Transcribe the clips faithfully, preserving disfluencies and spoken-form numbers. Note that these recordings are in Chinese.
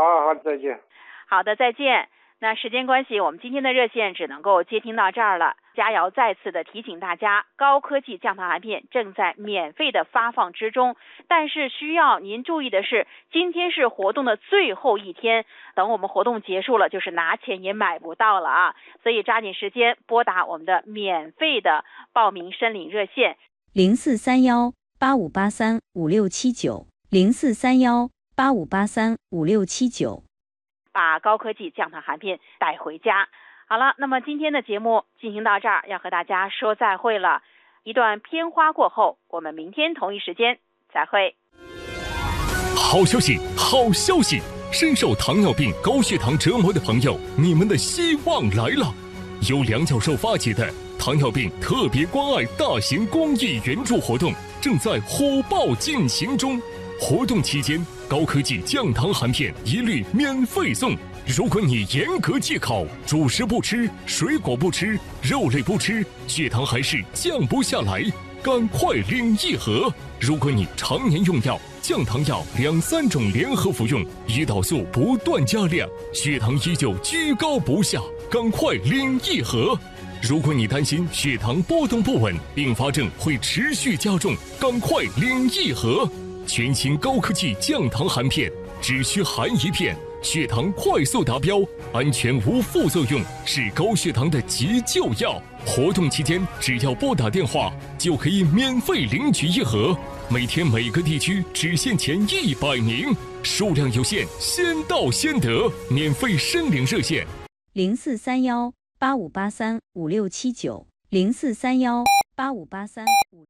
好好，再见。 好的，再见。那时间关系，我们今天的热线只能够接听到这儿了。佳瑶再次的提醒大家，高科技降糖含片正在免费的发放之中，但是需要您注意的是，今天是活动的最后一天，等我们活动结束了，就是拿钱也买不到了啊！所以抓紧时间拨打我们的免费的报名申领热线零四三幺八五八三五六七九零四三幺八五八三五六七九。 把高科技降糖含片带回家。好了，那么今天的节目进行到这儿，要和大家说再会了。一段片花过后，我们明天同一时间再会。 好消息，好消息！深受糖尿病、高血糖折磨的朋友，你们的希望来了！由梁教授发起的糖尿病特别关爱大型公益援助活动正在火爆进行中。活动期间，高科技降糖含片一律免费送。如果你严格戒口，主食不吃，水果不吃，肉类不吃，血糖还是降不下来，赶快领一盒。如果你常年用药，降糖药两三种联合服用，胰岛素不断加量，血糖依旧居高不下，赶快领一盒。如果你担心血糖波动不稳，并发症会持续加重，赶快领一盒。全新高科技降糖含片，只需含一片，血糖快速达标，安全无副作用，是高血糖的急救药。活动期间，只要拨打电话，就可以免费领取一盒。每天每个地区只限前一百名，数量有限，先到先得。免费申领热线： 零四三幺八五八三五六七九零四三幺八五八三五。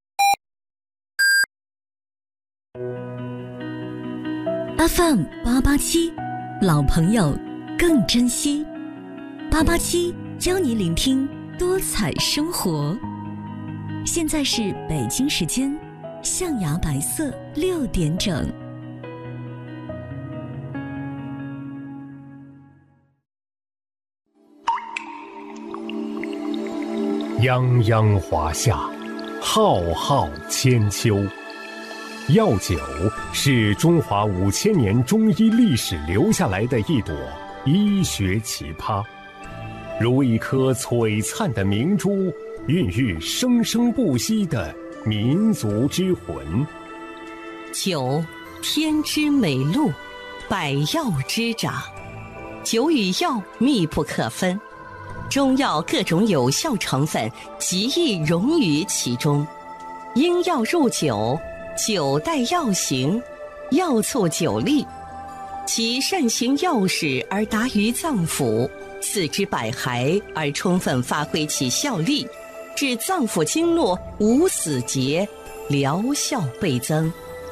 F M 八八七，老朋友更珍惜。八八七教你聆听多彩生活。现在是北京时间象牙白色六点整。 泱泱华夏，浩浩千秋。药酒是中华五千年中医历史留下来的一朵医学奇葩，如一颗璀璨的明珠，孕育生生不息的民族之魂。 酒，天之美露，百药之长，酒与药密不可分，中药各种有效成分极易融于其中，因药入酒，酒带药行，药促酒力，其善行药使而达于脏腑，四肢百骸而充分发挥其效力，致脏腑经络无死结，疗效倍增。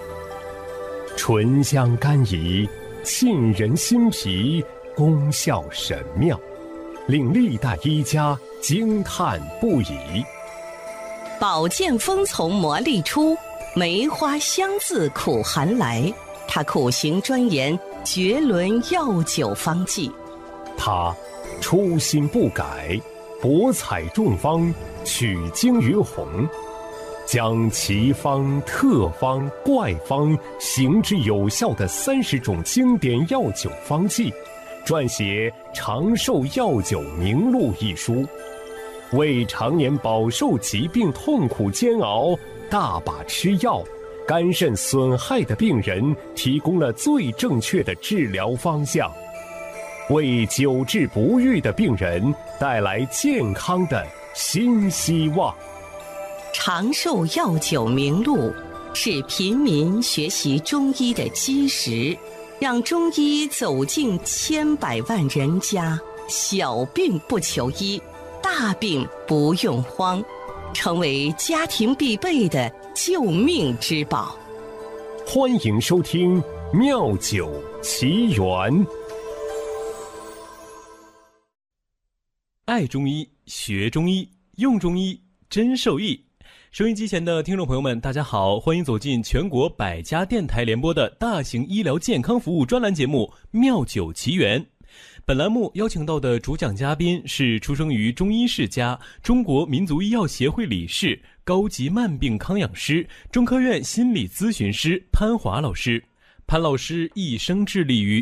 醇香甘怡，沁人心脾，功效神妙，令历代医家惊叹不已。 宝剑锋从磨砺出，梅花香自苦寒来。他苦行专研绝伦药酒方剂， 他初心不改，博采众方，取经于弘，将奇方、特方、怪方行之有效的三十种经典药酒方剂，撰写《长寿药酒名录》一书，为常年饱受疾病痛苦煎熬、大把吃药、肝肾损害的病人提供了最正确的治疗方向，为久治不愈的病人带来健康的新希望。 长寿药酒名录是平民学习中医的基石，让中医走进千百万人家，小病不求医，大病不用慌，成为家庭必备的救命之宝。 欢迎收听《妙酒奇缘》。 爱中医，学中医，用中医，真受益。收音机前的听众朋友们，大家好，欢迎走进全国百家电台联播的大型医疗健康服务专栏节目《妙酒奇缘》。本栏目邀请到的主讲嘉宾是出生于中医世家、中国民族医药协会理事、高级慢病康养师、中科院心理咨询师潘华老师。潘老师一生致力于